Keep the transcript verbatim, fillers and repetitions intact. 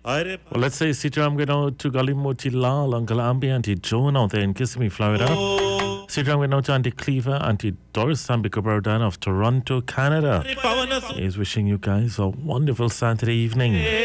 Well, let's say Sitram going to Galimoti Lal, Uncle Ambi, Auntie Joan out there in Kissimmee, Florida. Sitram going to Auntie Cleaver, Auntie Doris Sambica Burdan of Toronto, Canada. He's wishing you guys a wonderful Saturday evening.